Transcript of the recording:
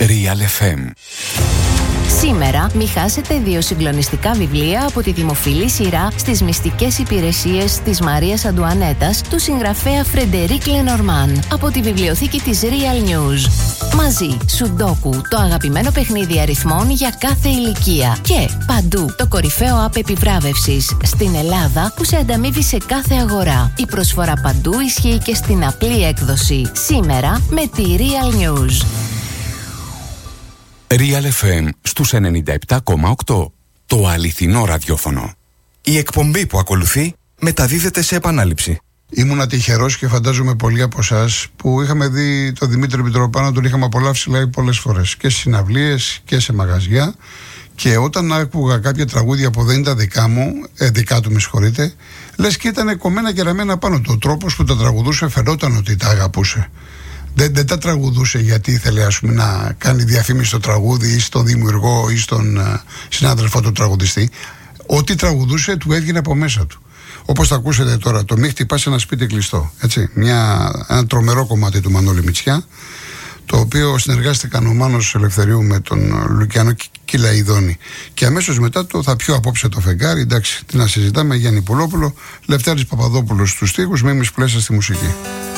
Real FM. Σήμερα μη χάσετε 2 συγκλονιστικά βιβλία από τη δημοφιλή σειρά στις μυστικές υπηρεσίες της Μαρίας Αντουανέτας του συγγραφέα Φρεντερίκ Λενορμάν από τη βιβλιοθήκη της Real News. Μαζί, Σουντόκου, το αγαπημένο παιχνίδι αριθμών για κάθε ηλικία. Και παντού, το κορυφαίο app επιβράβευσης στην Ελλάδα που σε ανταμείβει σε κάθε αγορά. Η προσφορά παντού ισχύει και στην απλή έκδοση. Σήμερα με τη Real News. Real FM στους 97,8. Το αληθινό ραδιόφωνο. Η εκπομπή που ακολουθεί μεταδίδεται σε επανάληψη. Ήμουνα τυχερός και φαντάζομαι πολλοί από εσάς που είχαμε δει τον Δημήτρη Μητροπάνο, τον είχαμε απολαύσει live πολλές φορές και στις συναυλίες και σε μαγαζιά. Και όταν άκουγα κάποια τραγούδια που δεν ήταν δικά του, με συγχωρείτε, λες και ήταν κομμένα και ραμμένα πάνω του. Ο τρόπος που τα τραγουδούσε φαινόταν ότι τα αγαπούσε. Δεν τα τραγουδούσε γιατί ήθελε, ας πούμε, να κάνει διαφήμιση στο τραγούδι ή στον δημιουργό ή στον συνάδελφο του τραγουδιστή. Ό,τι τραγουδούσε του έβγαινε από μέσα του. Όπως θα ακούσετε τώρα, το «Μη χτυπάς ένα σπίτι κλειστό». Έτσι, ένα τρομερό κομμάτι του Μανώλη Μητσιά, το οποίο συνεργάστηκαν ο Μάνος Ελευθερίου με τον Λουκιανό Κυλαϊδόνη. Και αμέσως μετά το «Θα πιω απόψε το φεγγάρι». Εντάξει, τι να συζητάμε, Γιάννη Πουλόπουλο, Λευτέρης Παπαδόπουλος στους στίχους, Μίμης Πλέσσα στη μουσική.